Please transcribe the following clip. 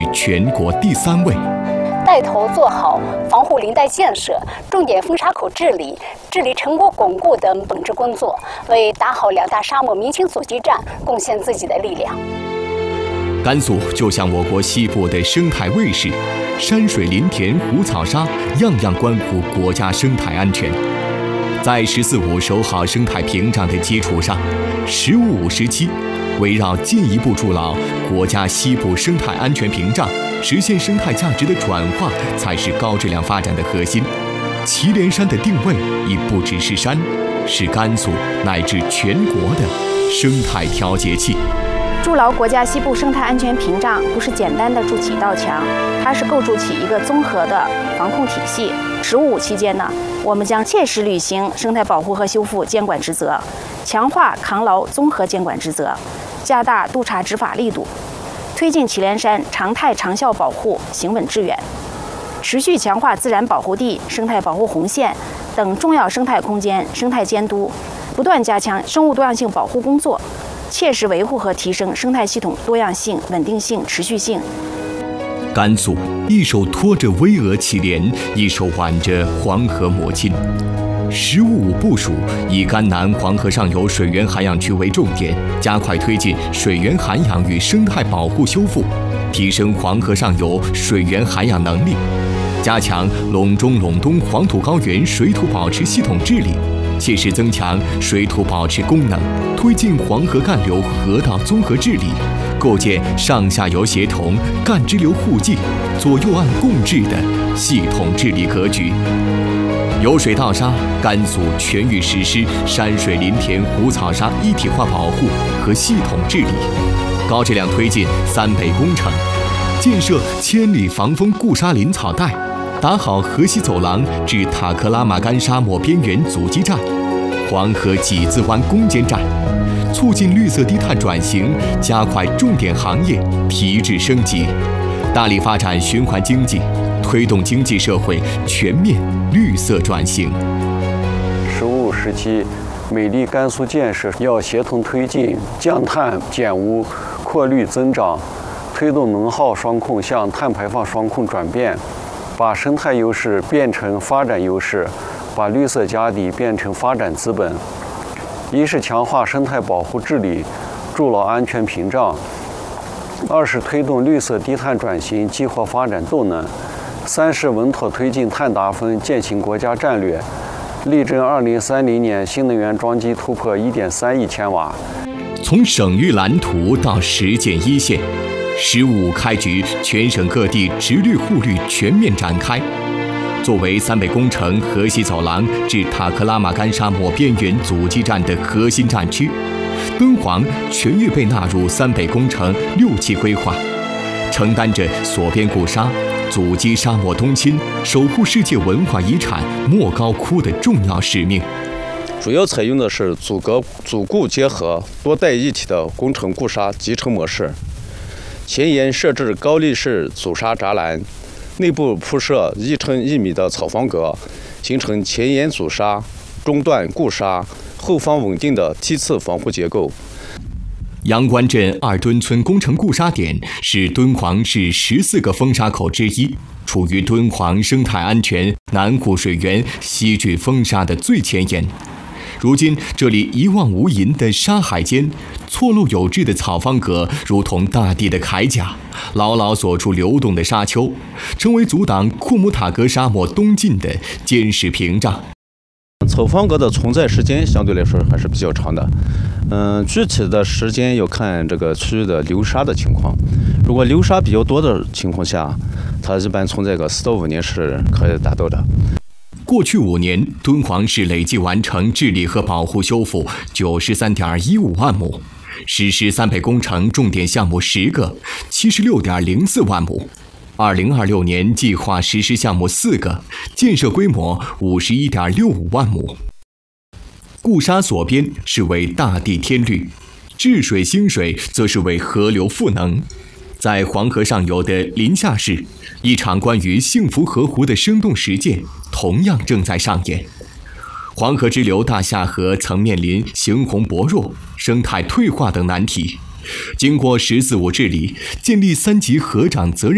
全国第3位。 带头做好防护林带建设、重点风沙口治理、治理成果巩固等本职工作，为打好2大沙漠民情阻击战贡献自己的力量。 甘肃就像我国西部的生态卫士，山水林田湖草沙，样样关乎国家生态安全。在“14·5”守好生态屏障的基础上，“15·5”时期围绕进一步筑牢国家西部生态安全屏障，实现生态价值的转化，才是高质量发展的核心。祁连山的定位已不只是山，是甘肃乃至全国的生态调节器。 筑牢国家西部生态安全屏障，不是简单的筑起一道墙，它是构筑起一个综合的防控体系。“15·5”期间呢，我们将切实履行生态保护和修复监管职责，强化扛牢综合监管职责，加大督查执法力度，推进祁连山常态长效保护行稳致远，持续强化自然保护地、生态保护红线等重要生态空间生态监督，不断加强生物多样性保护工作，切实维护和提升生态系统多样性、稳定性、持续性。 甘肃一手托着巍峨祁连，一手挽着黄河母亲。“15·5”部署以甘南黄河上游水源涵养区为重点，加快推进水源涵养与生态保护修复，提升黄河上游水源涵养能力，加强陇中陇东黄土高原水土保持系统治理，切实增强水土保持功能，推进黄河干流河道综合治理，构建上下游协同、干支流互济、左右岸共治的系统治理格局。由水到沙，甘肃全域实施山水林田湖草沙一体化保护和系统治理，高质量推进3北工程，建设千里防风固沙林草带，打好河西走廊至塔克拉玛干沙漠边缘阻击战、黄河几字湾攻坚战，促进绿色低碳转型，加快重点行业提质升级，大力发展循环经济，推动经济社会全面绿色转型。 “15·5”时期，美丽甘肃建设要协同推进降碳减污、扩绿增长，推动能耗双控向碳排放双控转变，把生态优势变成发展优势，把绿色家底变成发展资本。一是强化生态保护治理，筑牢安全屏障；二是推动绿色低碳转型，激活发展动能；三是稳妥推进碳达峰，践行国家战略，力争2030年新能源装机突破1.3亿千瓦。 从省域蓝图到实践一线，“15·5”开局，全省各地直绿护绿全面展开。作为3北工程河西走廊至塔克拉玛干沙漠边缘阻击战的核心战区，敦煌全域被纳入3北工程6期规划，承担着锁边固沙、阻击沙漠东侵、守护世界文化遗产莫高窟的重要使命。 主要采用的是阻固结合、多代一体的工程固沙集成模式，前沿设置高力士阻沙栅栏，内部铺设1乘1米的草方格，形成前沿阻沙、中段固沙、后方稳定的梯次防护结构。 阳关镇2墩村工程固沙点是敦煌市14个风沙口之一，处于敦煌生态安全、南护水源、西聚风沙的最前沿。如今，这里一望无垠的沙海间，错落有致的草方格如同大地的铠甲，牢牢锁住流动的沙丘，成为阻挡库木塔格沙漠东进的坚实屏障。 草方格的存在时间相对来说还是比较长的，具体的时间要看这个区域的流沙的情况。如果流沙比较多的情况下，它一般存在个4到5年是可以达到的。 过去5年，敦煌市累计完成治理和保护修复93.15万亩，实施3北工程重点项目10个，76.04万亩。2026年计划实施项目4个，建设规模51.65万亩。固沙锁边是为大地添绿，治水兴水则是为河流赋能。在黄河上游的临夏市，一场关于幸福河湖的生动实践同样正在上演。黄河支流大夏河曾面临形红薄弱、生态退化等难题，经过“14·5”治理，建立3级河长责任